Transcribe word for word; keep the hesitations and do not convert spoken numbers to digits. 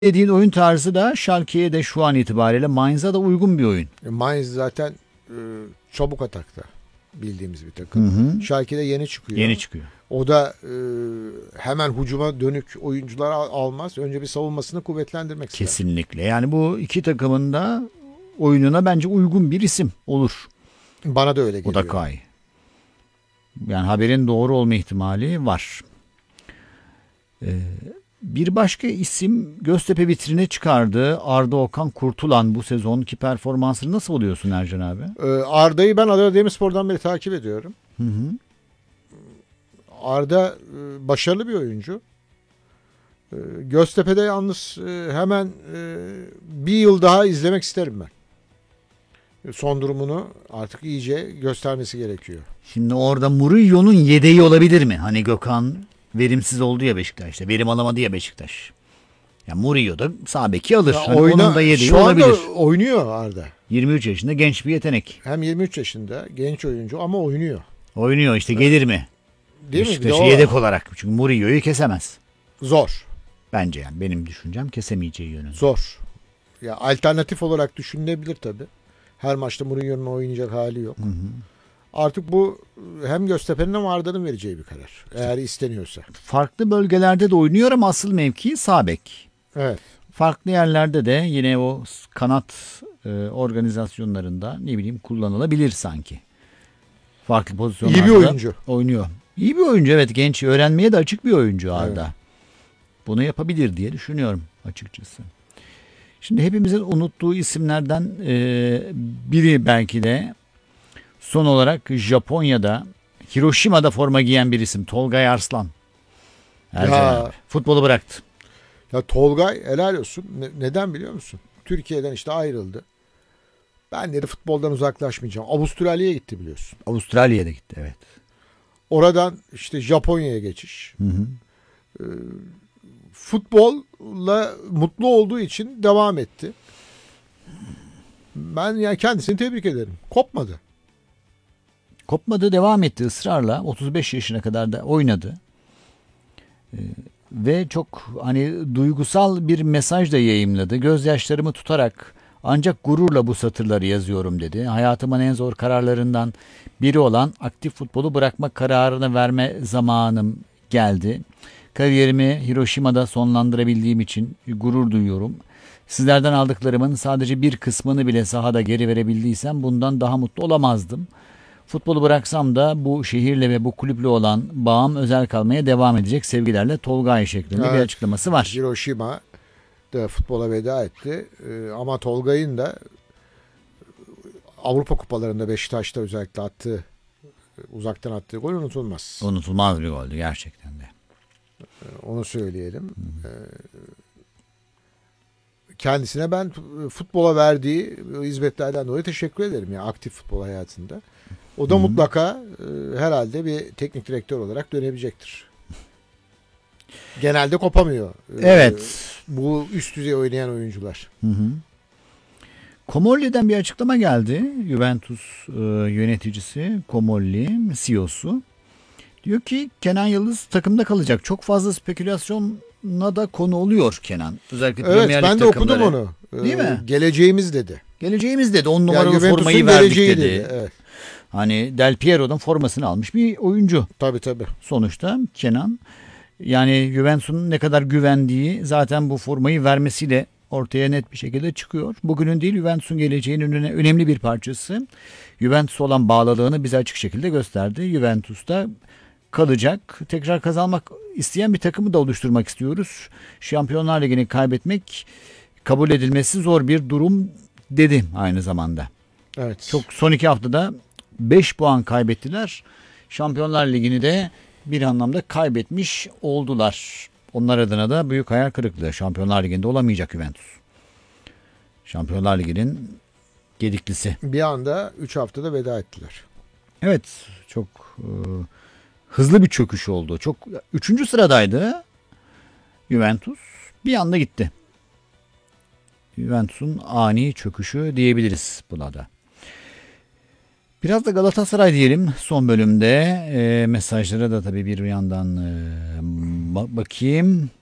dediğin oyun tarzı da Schalke'ye de şu an itibariyle Mainz'a da uygun bir oyun. E, Mainz zaten e, çabuk atakta bildiğimiz bir takım. Hı hı. Schalke de yeni çıkıyor. Yeni çıkıyor. O da e, hemen hücuma dönük oyuncular al- almaz. Önce bir savunmasını kuvvetlendirmek ister. Kesinlikle. Yani bu iki takımın da oyununa bence uygun bir isim olur. Bana da öyle geliyor. Udakay. Yani haberin doğru olma ihtimali var. Ee, bir başka isim Göztepe vitrine çıkardı. Arda Okan Kurtulan bu sezonki performansını nasıl buluyorsun Ercan abi? E, Arda'yı ben Adana Demirspor'dan beri takip ediyorum. Hı hı. Arda e, başarılı bir oyuncu. E, Göztepe'de yalnız e, hemen e, bir yıl daha izlemek isterim ben. Son durumunu artık iyice göstermesi gerekiyor. Şimdi orada Murillo'nun yedeği olabilir mi? Hani Gökhan verimsiz oldu ya Beşiktaş'ta. Verim alamadı ya Beşiktaş. Ya Murillo da sağ beki alır. Ya Hani oyna, onun da yedeği şu anda olabilir. oynuyor Arda. yirmi üç yaşında genç bir yetenek. Hem yirmi üç yaşında genç oyuncu ama oynuyor. Oynuyor işte, gelir mi? Değil mi? Bir de Beşiktaş'ı o yedek olarak. Çünkü Murillo'yu kesemez. zor. Bence yani benim düşüncem kesemeyeceği yönünde. Zor. Ya alternatif olarak düşünülebilir tabii. Her maçta Mourinho'nun oynayacak hali yok. Hı hı. Artık bu hem Göztepe'nin hem Arda'nın vereceği bir karar. Eğer isteniyorsa. Farklı bölgelerde de oynuyor ama asıl mevki sağ bek. Evet. Farklı yerlerde de yine o kanat e, organizasyonlarında ne bileyim kullanılabilir sanki. Farklı pozisyonlarda İyi bir oyuncu. oynuyor. İyi bir oyuncu, evet, genç, öğrenmeye de açık bir oyuncu Arda. Evet. Bunu yapabilir diye düşünüyorum açıkçası. Şimdi hepimizin unuttuğu isimlerden e, biri belki de son olarak Japonya'da, Hiroşima'da forma giyen bir isim Tolgay Arslan. Ercan Ya. abi. Futbolu bıraktı. Ya Tolgay helal olsun. Ne- neden biliyor musun? Türkiye'den işte ayrıldı. Ben dedi futboldan uzaklaşmayacağım. Avustralya'ya gitti biliyorsun. Avustralya'da gitti, evet. Oradan işte Japonya'ya geçiş. Hı hı. Ee, futbolla mutlu olduğu için devam etti. Ben yani kendisini tebrik ederim. Kopmadı. Kopmadı, devam etti ısrarla. otuz beş yaşına kadar da oynadı. Ee, ve çok hani duygusal bir mesaj da yayımladı. Gözyaşlarımı tutarak ancak gururla bu satırları yazıyorum dedi. Hayatımın en zor kararlarından biri olan aktif futbolu bırakma kararını verme zamanım geldi. Kariyerimi Hiroşima'da sonlandırabildiğim için gurur duyuyorum. Sizlerden aldıklarımın sadece bir kısmını bile sahada geri verebildiysem bundan daha mutlu olamazdım. Futbolu bıraksam da bu şehirle ve bu kulüple olan bağım özel kalmaya devam edecek. Sevgilerle Tolgay şeklinde Evet. bir açıklaması var. Hiroşima da futbola veda etti. Ee, ama Tolgay'ın da Avrupa kupalarında Beşiktaş'ta özellikle attığı, uzaktan attığı gol unutulmaz. Unutulmaz bir goldü gerçekten de. Onu söyleyelim. Ee, kendisine ben futbola verdiği hizmetlerden dolayı teşekkür ederim. Yani aktif futbol hayatında. O da Hı-hı. mutlaka e, herhalde bir teknik direktör olarak dönebilecektir. Genelde kopamıyor. Ee, Evet. Bu üst düzey oynayan oyuncular. Hı hı. Comolli'den bir açıklama geldi. Juventus e, yöneticisi Comolli, C E O'su. Diyor ki Kenan Yıldız takımda kalacak. Çok fazla spekülasyona da konu oluyor Kenan. Özellikle Evet, Premier Lig ben de takımları. okudum onu. Değil Ee, mi? Geleceğimiz dedi. Geleceğimiz dedi. On numaralı Yani Juventus'un formayı verdik geleceği dedi. dedi. Evet. Hani Del Piero'dan formasını almış bir oyuncu. Tabii tabii. Sonuçta Kenan. Yani Juventus'un ne kadar güvendiği zaten bu formayı vermesiyle ortaya net bir şekilde çıkıyor. Bugünün değil, Juventus'un geleceğinin önüne önemli bir parçası. Juventus'a olan bağlılığını bize açık şekilde gösterdi. Juventus'ta kalacak. Tekrar kazanmak isteyen bir takımı da oluşturmak istiyoruz. Şampiyonlar Ligi'ni kaybetmek kabul edilmesi zor bir durum dedi aynı zamanda. Evet. Çok son iki haftada beş puan kaybettiler. Şampiyonlar Ligi'ni de bir anlamda kaybetmiş oldular. Onlar adına da büyük hayal kırıklığı. Şampiyonlar Ligi'nde olamayacak Juventus. Şampiyonlar Ligi'nin gediklisi. Bir anda üç haftada veda ettiler. Evet, çok e, hızlı bir çöküş oldu. Çok üçüncü sıradaydı Juventus. Bir anda gitti. Juventus'un ani çöküşü diyebiliriz buna da. Biraz da Galatasaray diyelim son bölümde. E, mesajlara da tabii bir yandan e, bakayım.